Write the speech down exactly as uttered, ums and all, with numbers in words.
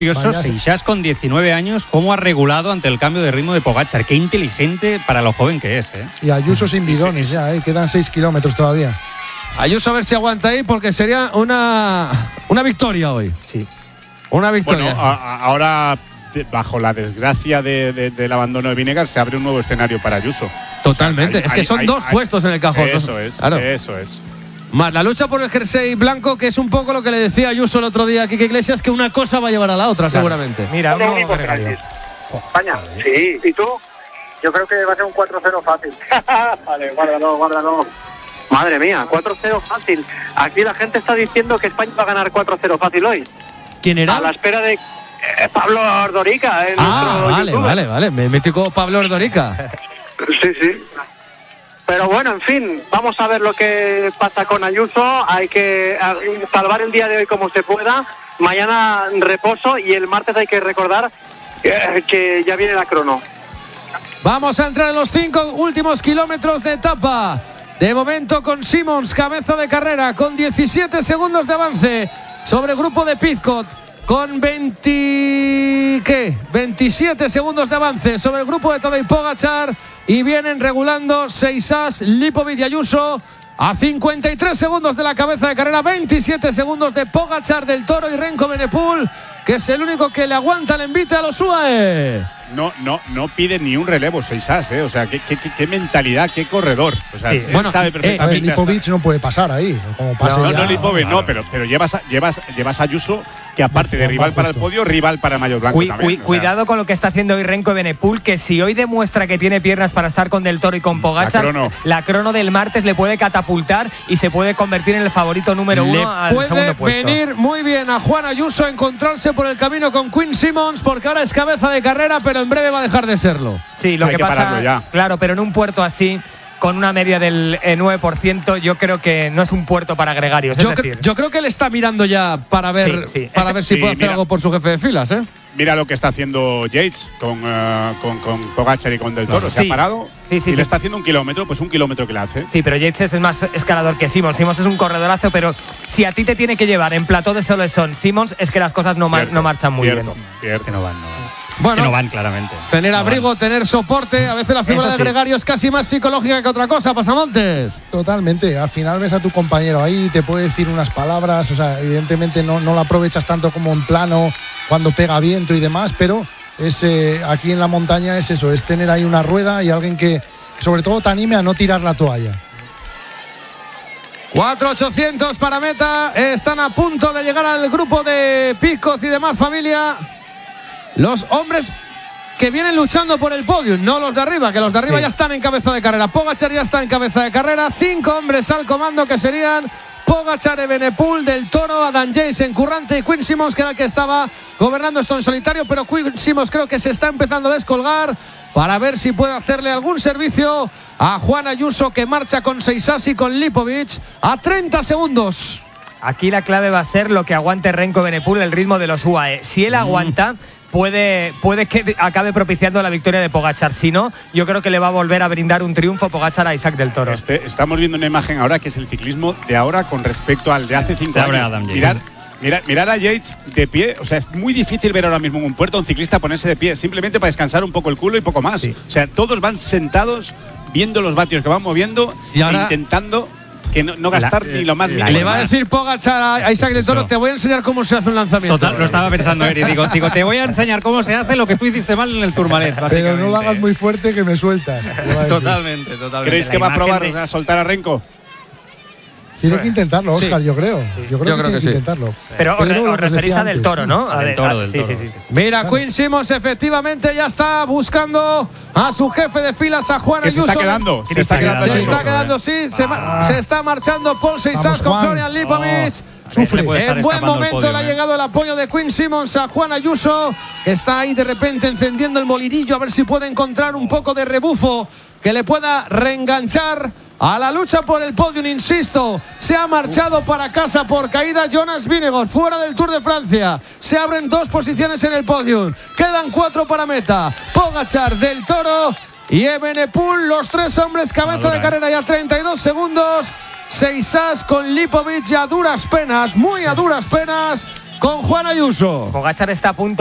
Seixas con diecinueve años, cómo ha regulado ante el cambio de ritmo de Pogačar. Qué inteligente para lo joven que es, ¿eh? Y Ayuso sin bidones ya, ¿eh? Quedan seis kilómetros todavía. Ayuso a ver si aguanta ahí, porque sería una, una victoria hoy. Sí. Una victoria. Bueno, a, a, ahora, de, bajo la desgracia de, de, del abandono de Vinegar, se abre un nuevo escenario para Ayuso. Totalmente. O sea, hay, es que hay, son hay, dos hay, puestos en el cajón. Eso es, claro. eso es. Más la lucha por el jersey blanco, que es un poco lo que le decía Ayuso el otro día a Quique Iglesias, que una cosa va a llevar a la otra, claro, seguramente. Mira, uno gregario. España, sí. ¿Y tú? Yo creo que va a ser un cuatro cero fácil. Vale, guárdalo, guárdalo. Madre mía, cuatro cero fácil. Aquí la gente está diciendo que España va a ganar cuatro cero fácil hoy. ¿Quién era? A la espera de eh, Pablo Ordorica. Ah, vale, YouTube. vale, vale. Me metí con Pablo Ordorica. Sí, sí. Pero bueno, en fin, vamos a ver lo que pasa con Ayuso. Hay que salvar el día de hoy como se pueda. Mañana reposo y el martes hay que recordar que, que ya viene la crono. Vamos a entrar en los cinco últimos kilómetros de etapa. De momento con Simons, cabeza de carrera, con diecisiete segundos de avance sobre el grupo de Pidcock. Con veinte, ¿qué? veintisiete segundos de avance sobre el grupo de Tadej Pogačar. Y vienen regulando Seixas, Lipovic y Ayuso a cincuenta y tres segundos de la cabeza de carrera, veintisiete segundos de Pogačar, del Toro y Renko Benepul, que es el único que le aguanta el envite a los U A E. No, no, no pide ni un relevo Seixas, ¿eh? O sea, qué, qué, qué mentalidad, qué corredor. O sea, sí. él bueno, sabe perfectamente. A ver, Lipovic no puede pasar ahí. Como pase no, ya, no, Lipovic, claro. no, pero, pero llevas, a, llevas, llevas a Ayuso, que aparte de rival para el podio, rival para Maillot Blanco Cui, también. Cu, cuidado con lo que está haciendo hoy Renko Benepul, que si hoy demuestra que tiene piernas para estar con Del Toro y con Pogačar, la crono. la crono del martes le puede catapultar y se puede convertir en el favorito número uno le al segundo puesto. Puede venir muy bien a Juan Ayuso encontrarse por el camino con Quinn Simmons, porque ahora es cabeza de carrera, pero en breve va a dejar de serlo. Sí, lo Hay que, que pasa, ya. claro, pero en un puerto así, con una media del eh, nueve por ciento, yo creo que no es un puerto para gregarios. Yo, es decir, cre yo creo que él está mirando ya para ver, sí, sí. para Ese, ver si sí, puede hacer mira. algo por su jefe de filas, ¿eh? Mira lo que está haciendo Yates con, uh, con, con Pogačar y con Del Toro. Sí. Se ha parado sí, sí, y sí. le está haciendo un kilómetro, pues un kilómetro que le hace. Sí, pero Yates es el más escalador que Simons. Simons es un corredorazo, pero si a ti te tiene que llevar en plató de solo son Simons, es que las cosas no, Cierto, no marchan muy cierto, bien. Cierto. Que no van, no van. Bueno, que no van claramente. Tener no abrigo, van. tener soporte. A veces la figura Eso de sí. gregario es casi más psicológica que otra cosa, Pasamontes. Totalmente. Al final ves a tu compañero ahí, te puede decir unas palabras. O sea, evidentemente no, no lo aprovechas tanto como en plano cuando pega viento y demás, pero es eh, aquí en la montaña es eso, es tener ahí una rueda y alguien que, que sobre todo te anime a no tirar la toalla. cuatro mil ochocientos para meta. Están a punto de llegar al grupo de Pidcock y demás familia. Los hombres que vienen luchando por el podio, no los de arriba, que los de arriba sí. ya están en cabeza de carrera. Pogačar ya está en cabeza de carrera. Cinco hombres al comando que serían Pogačar, Evenepoel, Del Toro, Adam Yates, Encurrante y Quinn Simmons, que era el que estaba gobernando esto en solitario, pero Quinn Simmons creo que se está empezando a descolgar para ver si puede hacerle algún servicio a Juan Ayuso, que marcha con Seixas y con Lipovic a treinta segundos. Aquí la clave va a ser lo que aguante Renko Benepul, el ritmo de los U A E. Si él aguanta, puede, puede que acabe propiciando la victoria de Pogačar. Si no, yo creo que le va a volver a brindar un triunfo Pogačar a Isaac Del Toro. Este, estamos viendo una imagen ahora que es el ciclismo de ahora con respecto al de hace cinco Se abre años. Adam Yates. Mirad, mirad, mirad a Yates de pie. O sea, es muy difícil ver ahora mismo en un puerto a un ciclista ponerse de pie, simplemente para descansar un poco el culo y poco más. Sí. O sea, todos van sentados viendo los vatios que van moviendo y ahora, e intentando que no, no gastar la, ni lo más la, mínimo. Le va a decir Pogačar a Isaac Del Toro, te voy a enseñar cómo se hace un lanzamiento. Total, lo estaba pensando, Eri. Digo, digo, te voy a enseñar cómo se hace lo que tú hiciste mal en el Tourmalet, básicamente. Pero no lo hagas muy fuerte que me sueltas. Totalmente, totalmente. ¿Creéis que va a probar de... a soltar a Renko? Tiene que intentarlo, Óscar, sí. yo creo. Yo creo yo que creo tiene que, que sí. intentarlo. Pero Pero os, os referís a Del Toro, ¿no? A Del Toro, Del sí, Toro. sí, sí. Mira, Quinn Simmons efectivamente ya está buscando a su jefe de filas, a Juan Que Ayuso. se está quedando. Se está quedando. Se Ayuso. está quedando, sí. Se, ah. se está marchando Paul Seixas con Florian Lipovic. Oh. En buen momento podio, le ha llegado el apoyo de Quinn Simmons a Juan Ayuso, que está ahí de repente encendiendo el molinillo a ver si puede encontrar un poco de rebufo que le pueda reenganchar a la lucha por el podium. Insisto, se ha marchado para casa por caída Jonas Vingegaard, fuera del Tour de Francia. Se abren dos posiciones en el podium, quedan cuatro para meta. Pogačar, Del Toro y Evenepoel, los tres hombres cabeza Madura, de carrera, ya treinta y dos segundos. Seixas con Lipovic, y a duras penas, muy a duras penas, con Juan Ayuso. Pogačar está a punto